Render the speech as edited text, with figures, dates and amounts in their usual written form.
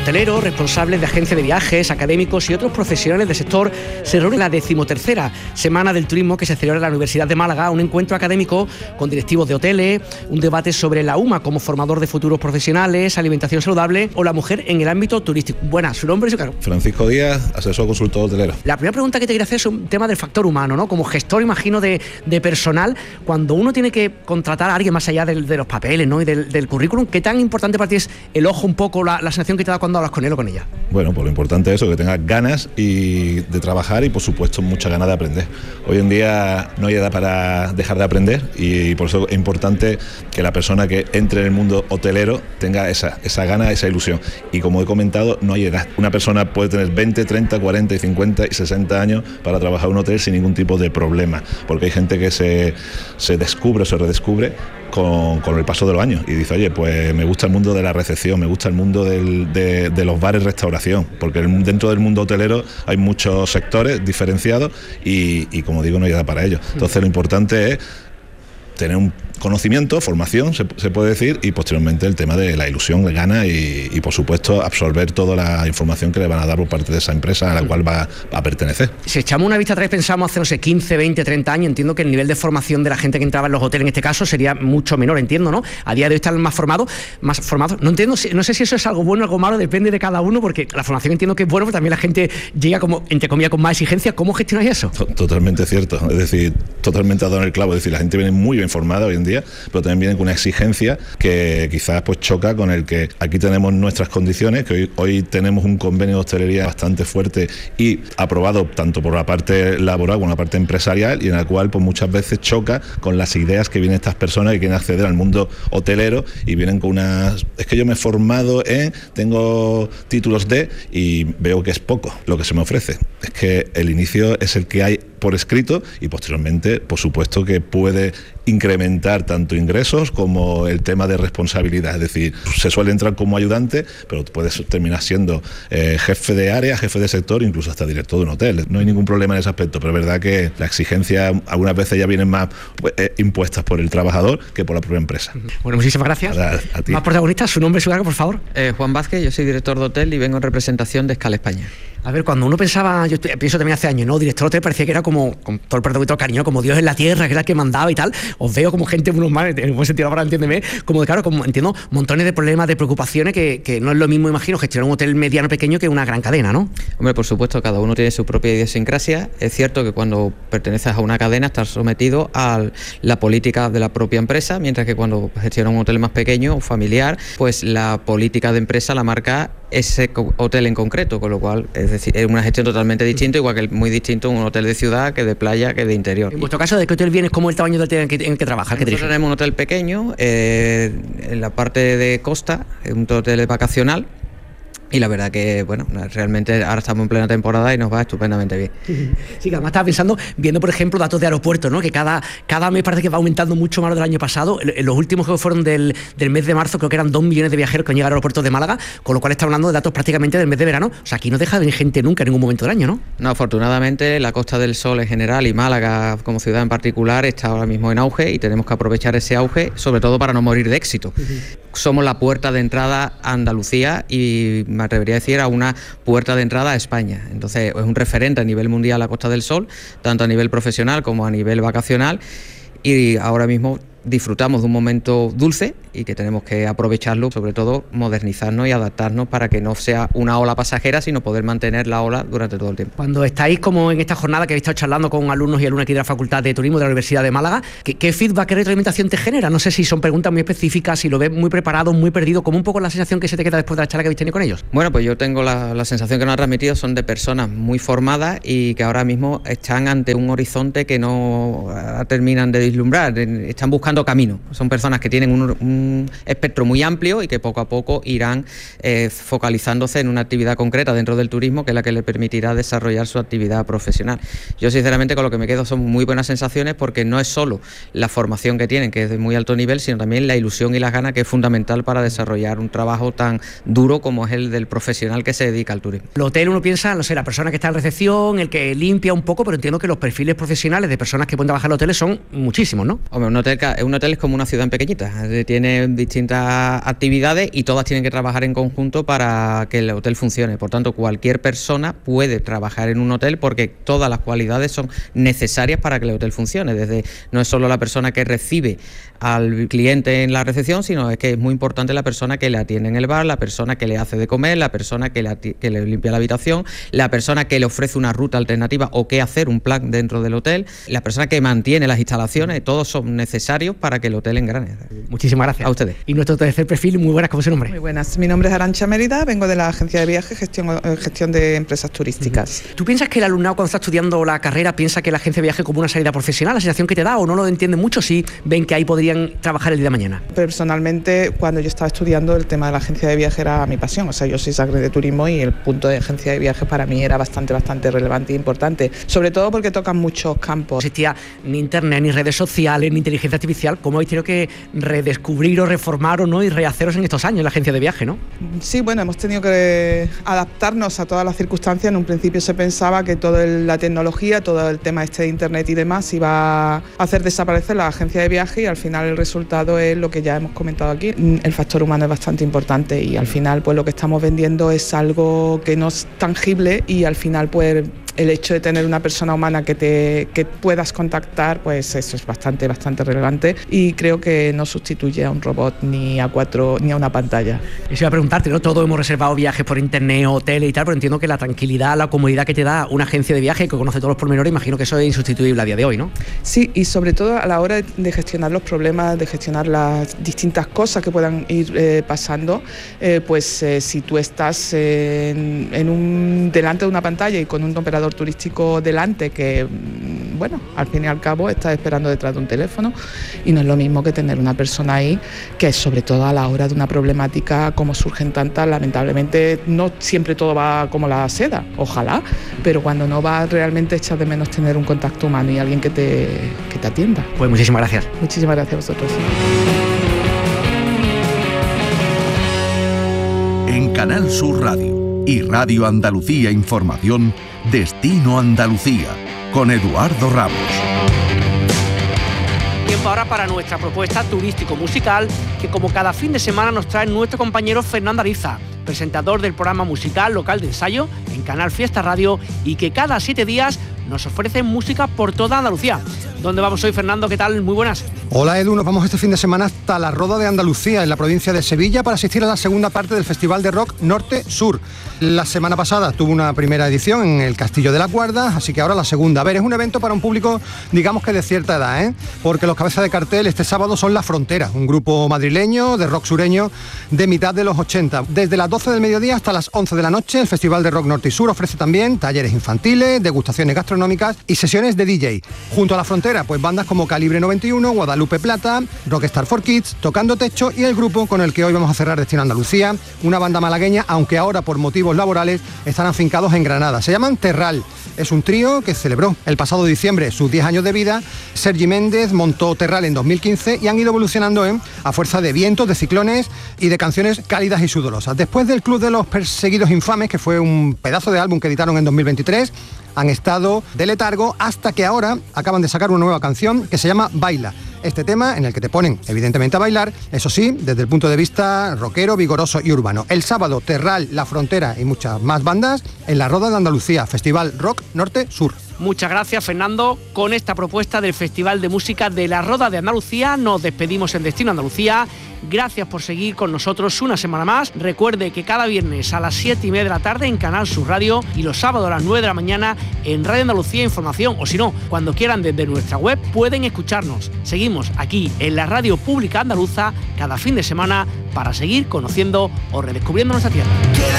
hoteleros, responsables de agencias de viajes, académicos y otros profesionales del sector se reúnen en la 13ª Semana del Turismo que se celebra en la Universidad de Málaga, un encuentro académico con directivos de hoteles, un debate sobre la UMA como formador de futuros profesionales, alimentación saludable o la mujer en el ámbito turístico. Buenas, su nombre y su cargo. Francisco Díaz, asesor consultor hotelero. La primera pregunta que te quería hacer es un tema del factor humano, ¿no? Como gestor, imagino, de personal, cuando uno tiene que contratar a alguien más allá de los papeles, ¿no? Y del currículum, ¿qué tan importante para ti es el ojo un poco, la sensación que te da cuando hablas con él o con ella? Bueno, pues lo importante es eso, que tengas ganas de trabajar y por supuesto muchas ganas de aprender. Hoy en día no hay edad para dejar de aprender y por eso es importante que la persona que entre en el mundo hotelero tenga esa gana, esa ilusión. Y como he comentado, no hay edad. Una persona puede tener 20, 30, 40, 50 y 60 años para trabajar en un hotel sin ningún tipo de problema, porque hay gente que se descubre o se redescubre con el paso de los años y dice, oye, pues me gusta el mundo de la recepción, me gusta el mundo de los bares, restauración, porque dentro del mundo hotelero hay muchos sectores diferenciados y como digo, no hay edad para ello. Entonces lo importante es tener un conocimiento, formación, se puede decir, y posteriormente el tema de la ilusión, de gana y por supuesto absorber toda la información que le van a dar por parte de esa empresa a la cual va a pertenecer. Si echamos una vista atrás, pensamos hace, no sé, 15, 20, 30 años, entiendo que el nivel de formación de la gente que entraba en los hoteles en este caso sería mucho menor, entiendo, ¿no? A día de hoy están más formados. No entiendo, no sé si eso es algo bueno o algo malo, depende de cada uno, porque la formación entiendo que es bueno, pero también la gente llega como, entre comillas, con más exigencia. ¿Cómo gestionáis eso? Totalmente cierto, es decir, totalmente dado en el clavo, es decir, la gente viene muy bien formada hoy en día, pero también vienen con una exigencia que quizás pues choca con el que aquí tenemos nuestras condiciones, que hoy tenemos un convenio de hostelería bastante fuerte y aprobado tanto por la parte laboral como la parte empresarial, y en la cual pues muchas veces choca con las ideas que vienen estas personas que quieren acceder al mundo hotelero y vienen con unas... Es que yo me he formado tengo títulos de y veo que es poco lo que se me ofrece. Es que el inicio es el que hay por escrito y posteriormente, por supuesto, que puede incrementar tanto ingresos como el tema de responsabilidad. Es decir, se suele entrar como ayudante, pero puedes terminar siendo jefe de área, jefe de sector, incluso hasta director de un hotel. No hay ningún problema en ese aspecto, pero es verdad que la exigencia algunas veces ya vienen más impuestas por el trabajador que por la propia empresa. Bueno, muchísimas gracias. A ti. Más protagonistas, su nombre y su cargo, por favor. Juan Vázquez, yo soy director de hotel y vengo en representación de Escala España. A ver, cuando uno pensaba, yo pienso también hace años, ¿no? Director de hotel parecía que era como, con todo el perdón y todo el cariño, como Dios en la tierra, que era el que mandaba y tal. Os veo como gente muy normal, en buen sentido ahora, entiéndeme, como de claro, como entiendo, montones de problemas, de preocupaciones, que no es lo mismo, imagino, gestionar un hotel mediano pequeño que una gran cadena, ¿no? Hombre, por supuesto, cada uno tiene su propia idiosincrasia. Es cierto que cuando perteneces a una cadena estás sometido a la política de la propia empresa, mientras que cuando gestionas un hotel más pequeño o familiar, pues la política de empresa la marca ese hotel en concreto, con lo cual es decir, es una gestión totalmente distinta, igual que muy distinto un hotel de ciudad que de playa que de interior. En vuestro caso, ¿de qué hotel vienes? ¿Cómo es el tamaño del hotel en el que trabajas? Nosotros tenemos un hotel pequeño en la parte de costa, un hotel vacacional. Y la verdad que, bueno, realmente ahora estamos en plena temporada y nos va estupendamente bien. Sí, que además estaba pensando, viendo por ejemplo datos de aeropuertos, ¿no? Que cada mes parece que va aumentando mucho más del año pasado. En los últimos que fueron del mes de marzo, creo que eran 2 millones de viajeros que han llegado al aeropuerto de Málaga, con lo cual está hablando de datos prácticamente del mes de verano. O sea, aquí no deja de venir gente nunca en ningún momento del año, ¿no? No, afortunadamente la Costa del Sol en general y Málaga como ciudad en particular está ahora mismo en auge y tenemos que aprovechar ese auge, sobre todo para no morir de éxito. Somos la puerta de entrada a Andalucía y me atrevería a decir a una puerta de entrada a España. Entonces es un referente a nivel mundial la Costa del Sol, tanto a nivel profesional como a nivel vacacional, y ahora mismo disfrutamos de un momento dulce y que tenemos que aprovecharlo, sobre todo modernizarnos y adaptarnos para que no sea una ola pasajera, sino poder mantener la ola durante todo el tiempo. Cuando estáis como en esta jornada que habéis estado charlando con alumnos y alumnas aquí de la Facultad de Turismo de la Universidad de Málaga, ¿qué feedback, qué retroalimentación te genera? No sé si son preguntas muy específicas, si lo ves muy preparado, muy perdido, como un poco la sensación que se te queda después de la charla que habéis tenido con ellos. Bueno, pues yo tengo la sensación que nos han transmitido son de personas muy formadas y que ahora mismo están ante un horizonte que no terminan de vislumbrar, están buscando camino. Son personas que tienen un espectro muy amplio y que poco a poco irán focalizándose en una actividad concreta dentro del turismo, que es la que le permitirá desarrollar su actividad profesional. Yo sinceramente con lo que me quedo son muy buenas sensaciones, porque no es solo la formación que tienen, que es de muy alto nivel, sino también la ilusión y las ganas, que es fundamental para desarrollar un trabajo tan duro como es el del profesional que se dedica al turismo. El hotel, uno piensa, no sé, la persona que está en recepción, el que limpia un poco, pero entiendo que los perfiles profesionales de personas que pueden trabajar en hoteles son muchísimos, ¿no? Hombre, un hotel un hotel es como una ciudad pequeñita, tiene distintas actividades y todas tienen que trabajar en conjunto para que el hotel funcione. Por tanto, cualquier persona puede trabajar en un hotel porque todas las cualidades son necesarias para que el hotel funcione. No es solo la persona que recibe al cliente en la recepción, sino es que es muy importante la persona que le atiende en el bar, la persona que le hace de comer, la persona que le limpia la habitación, la persona que le ofrece una ruta alternativa o qué hacer, un plan dentro del hotel, la persona que mantiene las instalaciones. Todos son necesarios para que el hotel engrane. Muchísimas gracias. A ustedes. Y nuestro tercer perfil, muy buenas, ¿cómo es su nombre? Muy buenas, mi nombre es Arantxa Mérida, vengo de la agencia de viajes, gestión de empresas turísticas. ¿Tú piensas que el alumnado cuando está estudiando la carrera piensa que la agencia de viajes como una salida profesional, la sensación que te da, o no lo entiende mucho si ven que ahí podrían trabajar el día de mañana? Personalmente, cuando yo estaba estudiando, el tema de la agencia de viajes era mi pasión. O sea, yo soy sacre de turismo y el punto de agencia de viajes para mí era bastante relevante e importante, sobre todo porque tocan muchos campos. No existía ni internet, ni redes sociales, ni inteligencia artificial. ¿Cómo habéis tenido que redescubrir o reformar o no y rehaceros en estos años en la agencia de viaje, no? Sí, bueno, hemos tenido que adaptarnos a todas las circunstancias. En un principio se pensaba que toda la tecnología, todo el tema de internet y demás iba a hacer desaparecer la agencia de viaje, y al final el resultado es lo que ya hemos comentado aquí. El factor humano es bastante importante y al final pues lo que estamos vendiendo es algo que no es tangible, y al final pues el hecho de tener una persona humana que puedas contactar, pues eso es bastante relevante, y creo que no sustituye a un robot ni a una pantalla. Eso iba a preguntarte, ¿no? Todos hemos reservado viajes por internet, hoteles y tal, pero entiendo que la tranquilidad, la comodidad que te da una agencia de viaje que conoce todos los pormenores, imagino que eso es insustituible a día de hoy, ¿no? Sí, y sobre todo a la hora de gestionar los problemas, de gestionar las distintas cosas que puedan ir pasando, si tú estás delante de una pantalla y con un operador turístico delante que, bueno, al fin y al cabo estás esperando detrás de un teléfono, y no es lo mismo que tener una persona ahí, que sobre todo a la hora de una problemática como surgen tantas, lamentablemente no siempre todo va como la seda, ojalá, pero cuando no va realmente echas de menos tener un contacto humano y alguien que te atienda. Pues muchísimas gracias. Muchísimas gracias a vosotros. En Canal Sur Radio y Radio Andalucía Información, Destino Andalucía, con Eduardo Ramos. Tiempo ahora para nuestra propuesta turístico-musical, que como cada fin de semana nos trae nuestro compañero Fernando Ariza, presentador del programa musical local de ensayo en Canal Fiesta Radio, y que cada 7 días nos ofrece música por toda Andalucía. ¿Dónde vamos hoy, Fernando? ¿Qué tal? Muy buenas. Hola, Edu. Nos vamos este fin de semana hasta la Roda de Andalucía, en la provincia de Sevilla, para asistir a la segunda parte del Festival de Rock Norte-Sur. La semana pasada tuvo una primera edición en el Castillo de la Guarda, así que ahora la segunda. A ver, es un evento para un público, digamos que de cierta edad, porque los cabezas de cartel este sábado son La Frontera, un grupo madrileño de rock sureño de mitad de los 80. Desde las 12 del mediodía hasta las 11 de la noche, el Festival de Rock Norte y Sur ofrece también talleres infantiles, degustaciones gastronómicas y sesiones de DJ. Junto a La Frontera, pues bandas como Calibre 91, Guadalupe Plata, Rockstar for Kids, Tocando Techo y el grupo con el que hoy vamos a cerrar Destino Andalucía, una banda malagueña, aunque ahora por motivos laborales están afincados en Granada. Se llaman Terral. Es un trío que celebró el pasado diciembre sus 10 años de vida. Sergi Méndez montó Terral en 2015 y han ido evolucionando a fuerza de vientos, de ciclones y de canciones cálidas y sudorosas. Después del Club de los Perseguidos Infames, que fue un pedazo de álbum que editaron en 2023, han estado de letargo hasta que ahora acaban de sacar una nueva canción que se llama Baila. Este tema en el que te ponen evidentemente a bailar, eso sí, desde el punto de vista rockero, vigoroso y urbano. El sábado, Terral, La Frontera y muchas más bandas en la Roda de Andalucía, Festival Rock Norte-Sur. Muchas gracias, Fernando. Con esta propuesta del Festival de Música de la Roda de Andalucía nos despedimos en Destino Andalucía. Gracias por seguir con nosotros una semana más. Recuerde que cada viernes a las 7:30 de la tarde en Canal Sur Radio y los sábados a las 9 de la mañana en Radio Andalucía Información, o si no, cuando quieran desde nuestra web pueden escucharnos. Seguimos aquí en la Radio Pública Andaluza cada fin de semana para seguir conociendo o redescubriendo nuestra tierra.